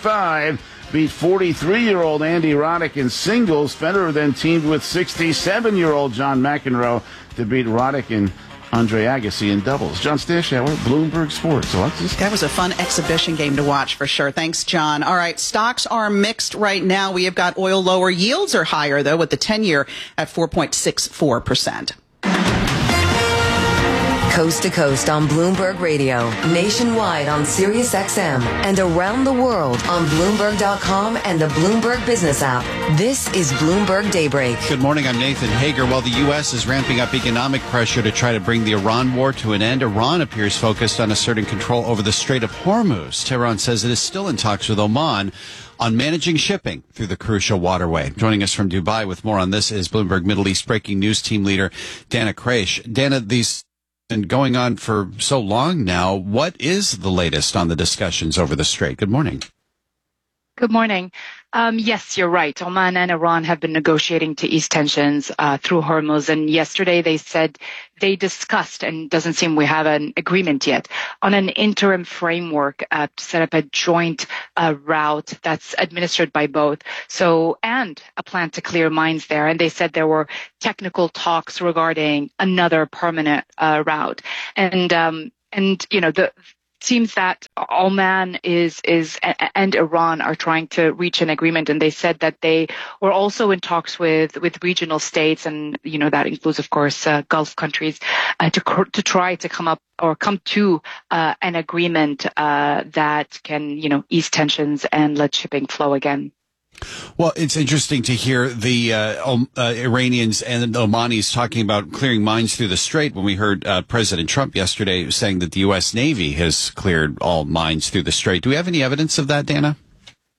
45 beat 43-year-old Andy Roddick in singles. Federer then teamed with 67-year-old John McEnroe to beat Roddick and Andre Agassi in doubles. John Stashower, Bloomberg Sports. Alexis? That was a fun exhibition game to watch for sure. Thanks, John. All right, stocks are mixed right now. We have got oil lower. Yields are higher, though, with the 10-year at 4.64%. Coast to coast on Bloomberg Radio, nationwide on Sirius XM, and around the world on Bloomberg.com and the Bloomberg Business app. This is Bloomberg Daybreak. Good morning, I'm Nathan Hager. While the U.S. is ramping up economic pressure to try to bring the Iran war to an end, Iran appears focused on asserting control over the Strait of Hormuz. Tehran says it is still in talks with Oman on managing shipping through the crucial waterway. Joining us from Dubai with more on this is Bloomberg Middle East breaking news team leader Dana Kraish. Dana, these been going on for so long now. What is the latest on the discussions over the strait? Good morning. Good morning. Yes, you're right. Oman and Iran have been negotiating to ease tensions through Hormuz. And yesterday they said they discussed, and doesn't seem we have an agreement yet, on an interim framework to set up a joint route that's administered by both. So, and a plan to clear mines there. And they said there were technical talks regarding another permanent route. And you know, seems that Oman and Iran are trying to reach an agreement, and they said that they were also in talks with regional states, and you know that includes, of course, Gulf countries, to try to come to an agreement that can ease tensions and let shipping flow again. Well, it's interesting to hear the Iranians and the Omanis talking about clearing mines through the strait when we heard President Trump yesterday saying that the U.S. Navy has cleared all mines through the strait. Do we have any evidence of that, Dana?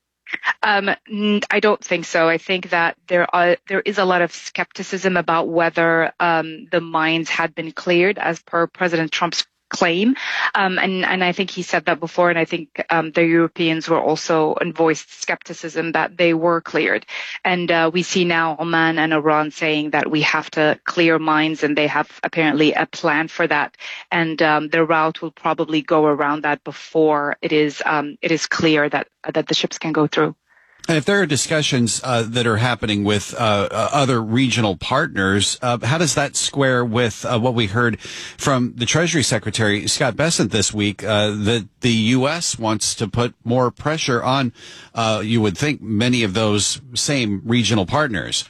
I don't think so. I think that there is a lot of skepticism about whether the mines had been cleared as per President Trump's claim. And I think he said that before, and I think the Europeans were also voiced skepticism that they were cleared. And we see now Oman and Iran saying that we have to clear mines, and they have apparently a plan for that. And the route will probably go around that before it is clear that the ships can go through. And if there are discussions that are happening with other regional partners, how does that square with what we heard from the Treasury Secretary, Scott Bessent, this week, that the U.S. wants to put more pressure on, you would think, many of those same regional partners?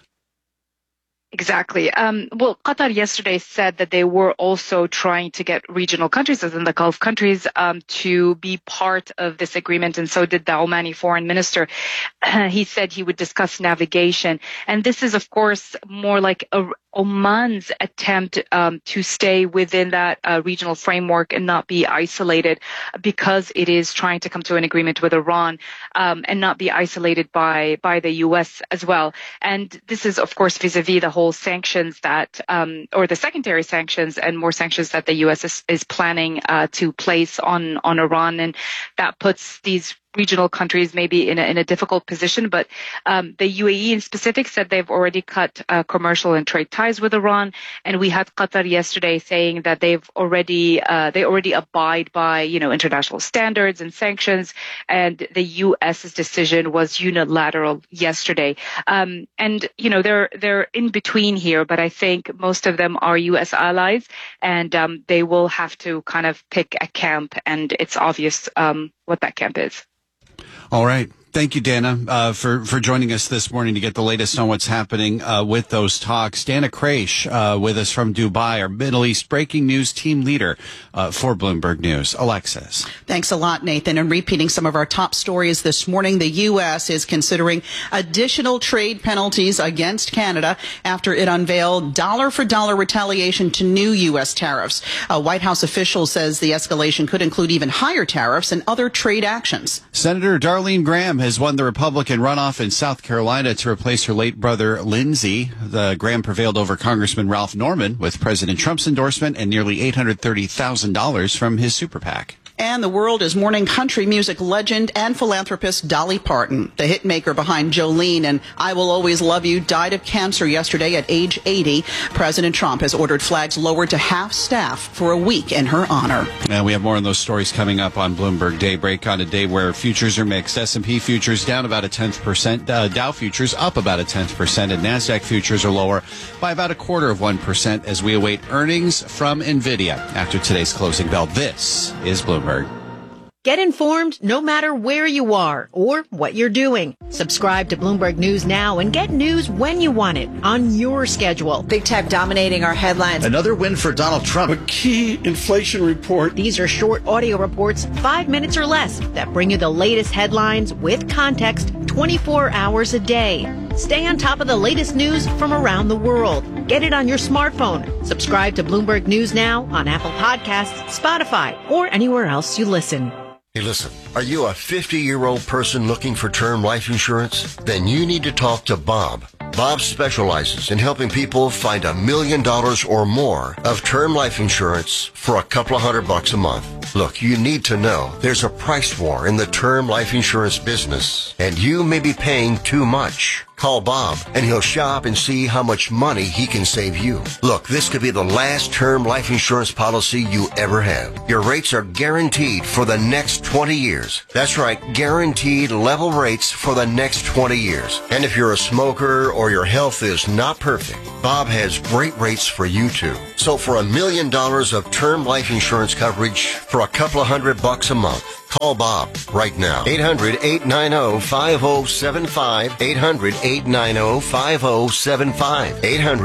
Exactly. Well, Qatar yesterday said that they were also trying to get regional countries, as in the Gulf countries, to be part of this agreement, and so did the Omani foreign minister. He said he would discuss navigation, and this is, of course, more like Oman's attempt to stay within that regional framework and not be isolated, because it is trying to come to an agreement with Iran and not be isolated by the U.S. as well. And this is, of course, vis-a-vis the whole sanctions that, or the secondary sanctions and more sanctions that the U.S. is planning to place on Iran, and that puts these regional countries maybe in a difficult position, but the UAE in specific said they've already cut commercial and trade ties with Iran, and we had Qatar yesterday saying that they already abide by international standards and sanctions, and the U.S.'s decision was unilateral yesterday. And they're in between here, but I think most of them are U.S. allies, and they will have to kind of pick a camp, and it's obvious what that camp is. All right. Thank you, Dana, for joining us this morning to get the latest on what's happening with those talks. Dana Kraish with us from Dubai, our Middle East breaking news team leader for Bloomberg News. Alexis. Thanks a lot, Nathan. And repeating some of our top stories this morning, the U.S. is considering additional trade penalties against Canada after it unveiled dollar-for-dollar retaliation to new U.S. tariffs. A White House official says the escalation could include even higher tariffs and other trade actions. Senator Darlene Graham has won the Republican runoff in South Carolina to replace her late brother, Lindsey. Graham prevailed over Congressman Ralph Norman with President Trump's endorsement and nearly $830,000 from his super PAC. And the world is mourning country music legend and philanthropist Dolly Parton. The hitmaker behind Jolene and I Will Always Love You died of cancer yesterday at age 80. President Trump has ordered flags lowered to half staff for a week in her honor. And we have more on those stories coming up on Bloomberg Daybreak on a day where futures are mixed. S&P futures down about 0.1%, Dow futures up about 0.1%, and NASDAQ futures are lower by about 0.25% as we await earnings from NVIDIA after today's closing bell. This is Bloomberg. Get informed no matter where you are or what you're doing. Subscribe to Bloomberg News now and get news when you want it on your schedule. Big tech dominating our headlines. Another win for Donald Trump. A key inflation report. These are short audio reports, 5 minutes or less, that bring you the latest headlines with context 24 hours a day. Stay on top of the latest news from around the world. Get it on your smartphone. Subscribe to Bloomberg News now on Apple Podcasts, Spotify, or anywhere else you listen. Hey, listen, are you a 50-year-old person looking for term life insurance? Then you need to talk to Bob. Bob specializes in helping people find $1 million or more of term life insurance for a couple of $100 a month. Look, you need to know there's a price war in the term life insurance business, and you may be paying too much. Call Bob, and he'll shop and see how much money he can save you. Look, this could be the last term life insurance policy you ever have. Your rates are guaranteed for the next 20 years. That's right, guaranteed level rates for the next 20 years. And if you're a smoker or your health is not perfect, Bob has great rates for you too. So for $1 million of term life insurance coverage for a couple of $100 a month, call Bob right now. 800-890-5075. 800-890-5075.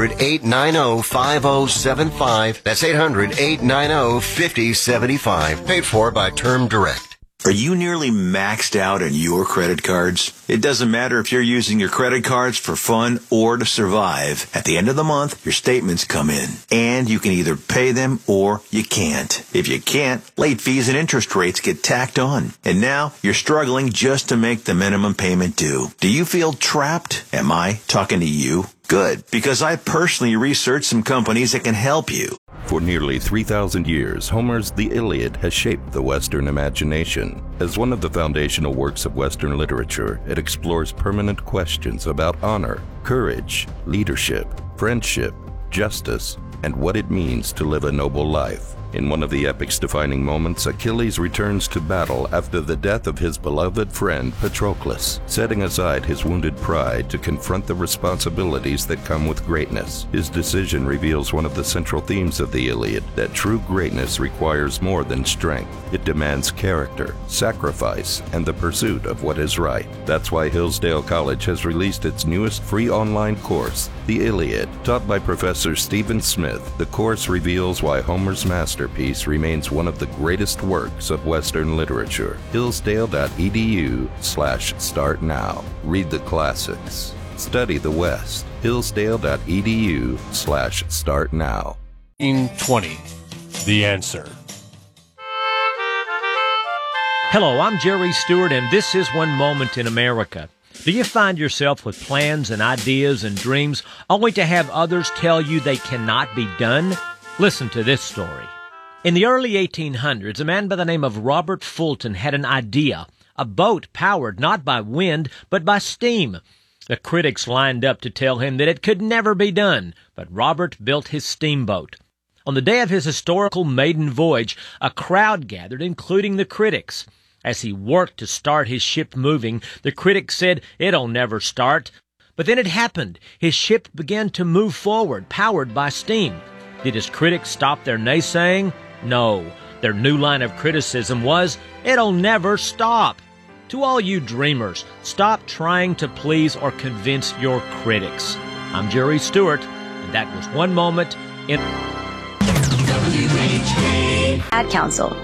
800-890-5075. That's 800-890-5075. Paid for by Term Direct. Are you nearly maxed out on your credit cards? It doesn't matter if you're using your credit cards for fun or to survive. At the end of the month, your statements come in, and you can either pay them or you can't. If you can't, late fees and interest rates get tacked on. And now you're struggling just to make the minimum payment due. Do you feel trapped? Am I talking to you? Good, because I personally researched some companies that can help you. For nearly 3,000 years, Homer's The Iliad has shaped the Western imagination. As one of the foundational works of Western literature, it explores permanent questions about honor, courage, leadership, friendship, justice, and what it means to live a noble life. In one of the epic's defining moments, Achilles returns to battle after the death of his beloved friend Patroclus, setting aside his wounded pride to confront the responsibilities that come with greatness. His decision reveals one of the central themes of the Iliad, that true greatness requires more than strength. It demands character, sacrifice, and the pursuit of what is right. That's why Hillsdale College has released its newest free online course, The Iliad. Taught by Professor Stephen Smith, the course reveals why Homer's masterpiece remains one of the greatest works of Western literature. Hillsdale.edu/start now. Read the classics. Study the West. Hillsdale.edu/start now. 20. The answer. Hello, I'm Jerry Stewart, and this is One Moment in America. Do you find yourself with plans and ideas and dreams only to have others tell you they cannot be done? Listen to this story. In the early 1800s, a man by the name of Robert Fulton had an idea, a boat powered not by wind, but by steam. The critics lined up to tell him that it could never be done, but Robert built his steamboat. On the day of his historical maiden voyage, a crowd gathered, including the critics. As he worked to start his ship moving, the critics said, "It'll never start." But then it happened. His ship began to move forward, powered by steam. Did his critics stop their naysaying? No. Their new line of criticism was, "It'll never stop." To all you dreamers, stop trying to please or convince your critics. I'm Jerry Stewart, and that was One Moment in Ad Council.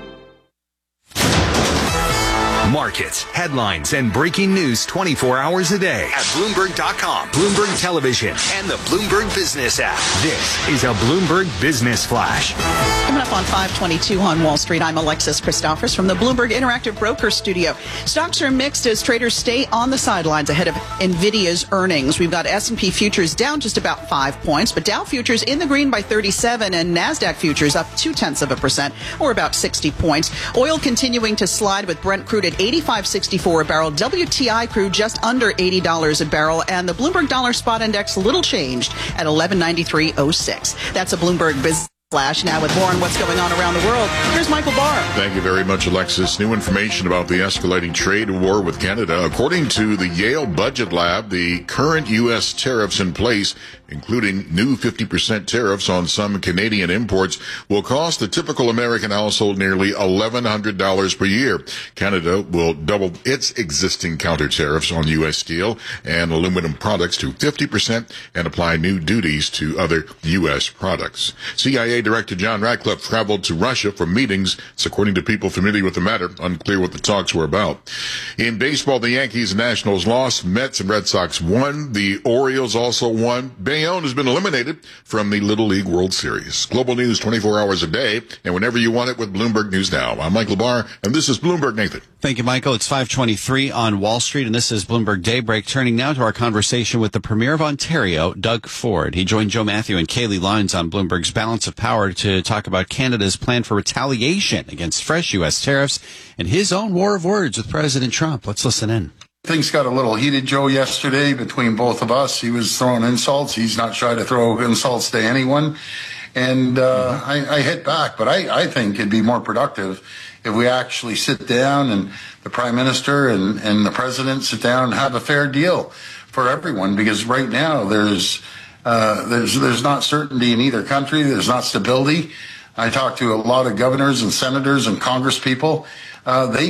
Markets, headlines, and breaking news 24 hours a day at Bloomberg.com, Bloomberg Television, and the Bloomberg Business app. This is a Bloomberg Business Flash. Coming up on 522 on Wall Street, I'm Alexis Christophers from the Bloomberg Interactive Broker Studio. Stocks are mixed as traders stay on the sidelines ahead of NVIDIA's earnings. We've got S&P futures down just about 5 points, but Dow futures in the green by 37 and NASDAQ futures up 0.2%, or about 60 points. Oil continuing to slide with Brent crude at $85.64 a barrel, WTI crude just under $80 a barrel, and the Bloomberg Dollar Spot Index little changed at 1193.06. That's a Bloomberg Business Flash. Now with more on what's going on around the world, here's Michael Barr. Thank you very much, Alexis. New information about the escalating trade war with Canada. According to the Yale Budget Lab, the current U.S. tariffs in place including new 50% tariffs on some Canadian imports, will cost the typical American household nearly $1,100 per year. Canada will double its existing counter tariffs on U.S. steel and aluminum products to 50% and apply new duties to other U.S. products. CIA Director John Ratcliffe traveled to Russia for meetings. It's according to people familiar with the matter. Unclear what the talks were about. In baseball, the Yankees and Nationals lost. Mets and Red Sox won. The Orioles also won. Bayonne has been eliminated from the Little League World Series. Global news 24 hours a day and whenever you want it with Bloomberg News Now. I'm Michael Barr, and this is Bloomberg Nathan. Thank you, Michael. It's 5:23 on Wall Street, and this is Bloomberg Daybreak. Turning now to our conversation with the Premier of Ontario, Doug Ford. He joined Joe Matthew and Kaylee Lyons on Bloomberg's Balance of Power to talk about Canada's plan for retaliation against fresh U.S. tariffs and his own war of words with President Trump. Let's listen in. Things got a little heated, Joe, yesterday between both of us. He was throwing insults. He's not shy to throw insults to anyone. And I hit back, but I think it'd be more productive if we actually sit down and the Prime Minister and the President sit down and have a fair deal for everyone, because right now there's not certainty in either country. There's not stability. I talked to a lot of governors and senators and Congress people. They